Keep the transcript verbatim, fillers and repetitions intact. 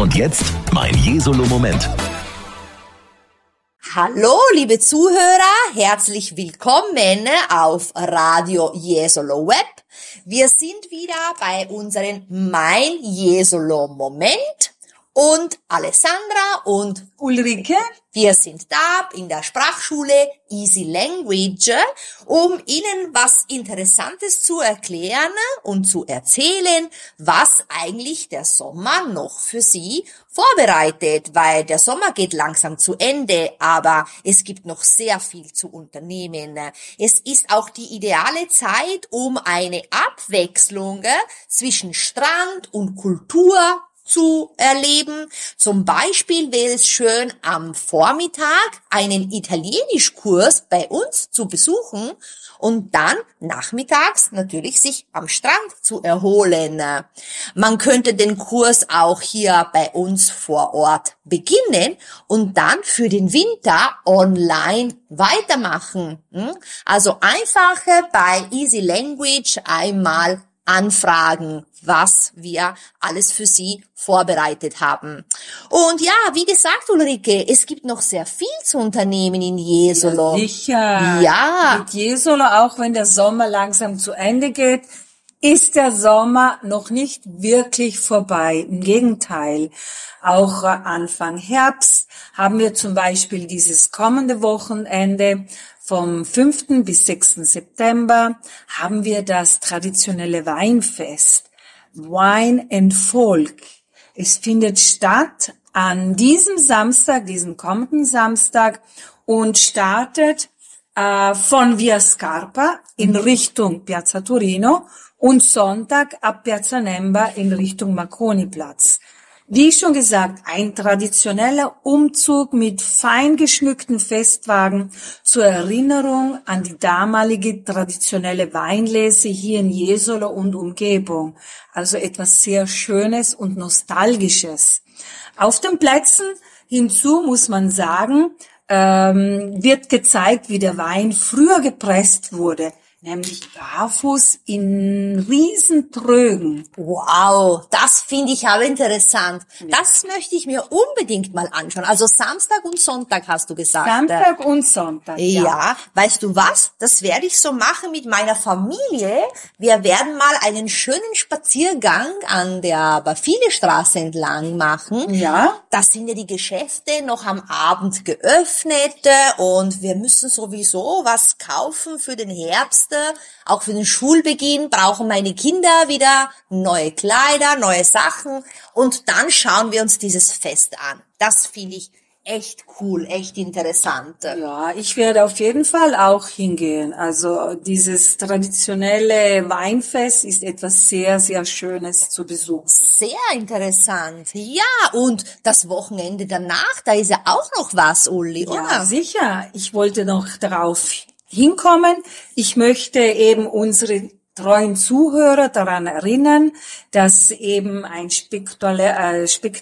Und jetzt mein Jesolo-Moment. Hallo, liebe Zuhörer, herzlich willkommen auf Radio Jesolo Web. Wir sind wieder bei unserem Mein Jesolo Moment und Alessandra und Ulrike. Wir sind da in der Sprachschule Easy Language, um Ihnen was Interessantes zu erklären und zu erzählen, was eigentlich der Sommer noch für Sie vorbereitet, weil der Sommer geht langsam zu Ende, aber es gibt noch sehr viel zu unternehmen. Es ist auch die ideale Zeit, um eine Abwechslung zwischen Strand und Kultur zu erleben. Zum Beispiel wäre es schön, am Vormittag einen Italienischkurs bei uns zu besuchen und dann nachmittags natürlich sich am Strand zu erholen. Man könnte den Kurs auch hier bei uns vor Ort beginnen und dann für den Winter online weitermachen. Also einfach bei Easy Language einmal anfragen, was wir alles für Sie vorbereitet haben. Und ja, wie gesagt, Ulrike, es gibt noch sehr viel zu unternehmen in Jesolo. Ja, sicher. Ja. Mit Jesolo, auch wenn der Sommer langsam zu Ende geht, ist der Sommer noch nicht wirklich vorbei. Im Gegenteil, auch Anfang Herbst haben wir zum Beispiel dieses kommende Wochenende vom fünften bis sechsten September haben wir das traditionelle Weinfest, Wine and Folk. Es findet statt an diesem Samstag, diesem kommenden Samstag und startet äh, von Via Scarpa in Richtung Piazza Torino und Sonntag ab Piazza Nemba in Richtung Marconiplatz. Wie schon gesagt, ein traditioneller Umzug mit fein geschmückten Festwagen zur Erinnerung an die damalige traditionelle Weinlese hier in Jesolo und Umgebung. Also etwas sehr Schönes und Nostalgisches. Auf den Plätzen hinzu muss man sagen, ähm, wird gezeigt, wie der Wein früher gepresst wurde. Nämlich barfuß in Riesentrögen. Wow, das finde ich aber interessant. Ja. Das möchte ich mir unbedingt mal anschauen. Also Samstag und Sonntag hast du gesagt. Samstag und Sonntag, ja. Ja, weißt du was? Das werde ich so machen mit meiner Familie. Wir werden mal einen schönen Spaziergang an der Bafile-Straße entlang machen. Ja. Da sind ja die Geschäfte noch am Abend geöffnet und wir müssen sowieso was kaufen für den Herbst. Auch für den Schulbeginn brauchen meine Kinder wieder neue Kleider, neue Sachen und dann schauen wir uns dieses Fest an. Das finde ich echt cool, echt interessant. Ja, ich werde auf jeden Fall auch hingehen. Also dieses traditionelle Weinfest ist etwas sehr, sehr Schönes zu besuchen. Sehr interessant. Ja, und das Wochenende danach, da ist ja auch noch was, Uli, oder? Ja, sicher. Ich wollte noch darauf hinkommen. Ich möchte eben unsere treuen Zuhörer daran erinnern, dass eben ein spektakulär, äh,